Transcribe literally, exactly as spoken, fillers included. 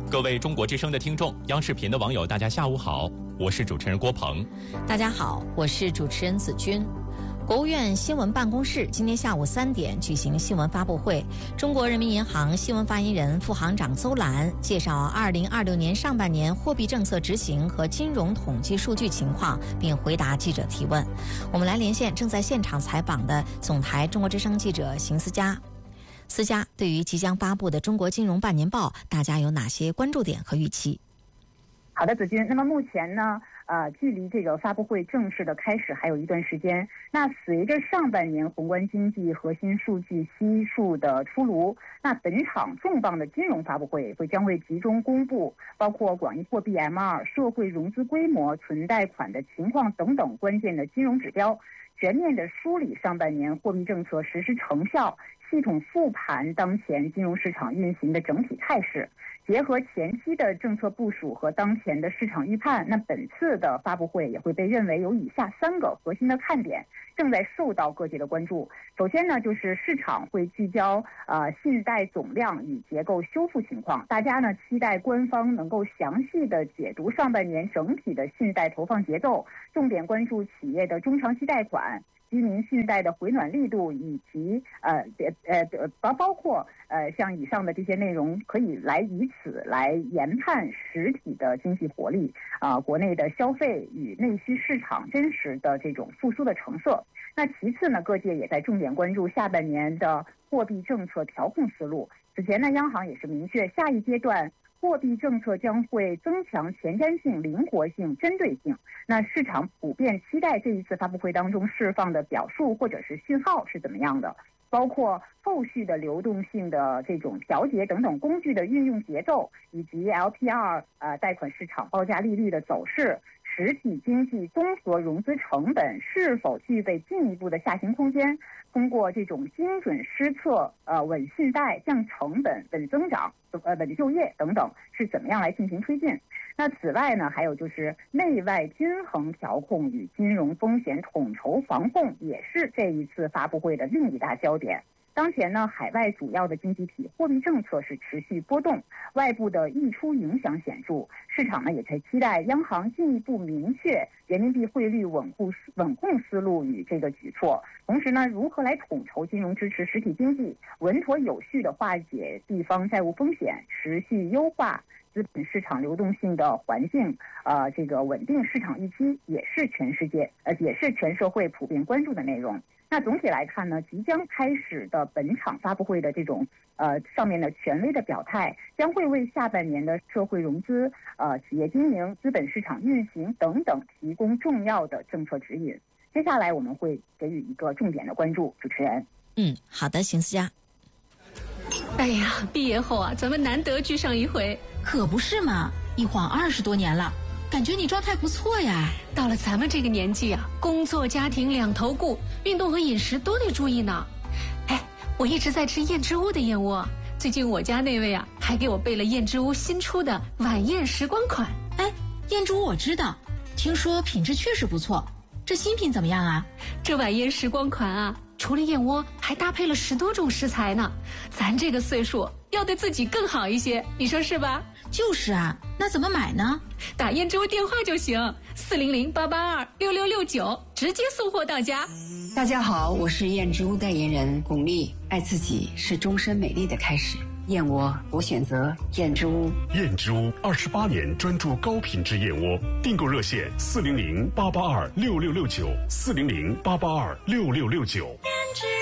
各位中国之声的听众，央视频的网友，大家下午好，我是主持人郭鹏。 大家好，我是主持人子君。国务院新闻办公室今天下午三点举行新闻发布会，中国人民银行新闻发言人、副行长邹兰介绍二零二六年上半年货币政策执行和金融统计数据情况，并回答记者提问。我们来连线正在现场采访的总台中国之声记者邢思佳。思佳，对于即将发布的中国金融半年报，大家有哪些关注点和预期？ 好的，子君。那么目前呢，呃，距离这个发布会正式的开始还有一段时间。那随着上半年宏观经济核心数据悉数的出炉，那本场重磅的金融发布会会将会集中公布包括广义货币 M 二、社会融资规模、存贷款的情况等等关键的金融指标，全面的梳理上半年货币政策实施成效，系统复盘当前金融市场运行的整体态势，结合前期的政策部署和当前的市场预判，那本次的发布会也会被认为有以下三个核心的看点，正在受到各界的关注。首先呢，就是市场会聚焦呃信贷总量与结构修复情况，大家呢期待官方能够详细的解读上半年整体的信贷投放节奏，重点关注企业的中长期贷款、居民信贷的回暖力度，以及呃呃呃包包括呃像以上的这些内容，可以来以此来研判实体的经济活力啊、呃，国内的消费与内需市场真实的这种复苏的成色。那其次呢，各界也在重点关注下半年的货币政策调控思路。此前呢，央行也是明确，下一阶段货币政策将会增强前瞻性、灵活性、针对性。那市场普遍期待这一次发布会当中释放的表述或者是讯号是怎么样的，包括后续的流动性的这种调节等等工具的运用节奏，以及 L P R 呃贷款市场报价利率的走势，实体经济综合融资成本是否具备进一步的下行空间，通过这种精准施策、呃稳信贷、降成本、稳增长、呃稳就业等等是怎么样来进行推进。那此外呢，还有就是内外均衡调控与金融风险统筹防控，也是这一次发布会的另一大焦点。当前呢，海外主要的经济体货币政策是持续波动，外部的溢出影响显著，市场呢也在期待央行进一步明确人民币汇率稳固稳控思路与这个举措，同时呢，如何来统筹金融支持实体经济，稳妥有序的化解地方债务风险，持续优化资本市场流动性的环境，呃，这个稳定市场预期，也是全世界呃也是全社会普遍关注的内容。那总体来看呢，即将开始的本场发布会的这种呃上面的权威的表态，将会为下半年的社会融资、呃企业经营、资本市场运行等等提供重要的政策指引。接下来我们会给予一个重点的关注。主持人， 嗯，好的，邢思佳。 哎呀，毕业后啊，咱们难得聚上一回， 可不是嘛？一晃二十多年了，感觉你状态不错呀。 到了咱们这个年纪啊，工作家庭两头顾，运动和饮食都得注意呢。哎，我一直在吃燕之屋的燕窝，最近我家那位啊，还给我备了燕之屋新出的晚宴时光款。 哎，燕之屋我知道，听说品质确实不错，这新品怎么样啊？ 这晚宴时光款啊，除了燕窝，还搭配了十多种食材呢。咱这个岁数要对自己更好一些，你说是吧？ 就是啊，那怎么买呢？ 打燕之屋电话就行，四零零八八二六六六九，直接送货到家。 大家好，我是燕之屋代言人巩俐。爱自己是终身美丽的开始，燕窝我选择燕之屋。 燕之屋二十八年专注高品质燕窝，订购热线四零零八八二六六六九，四零零八八二六六六九。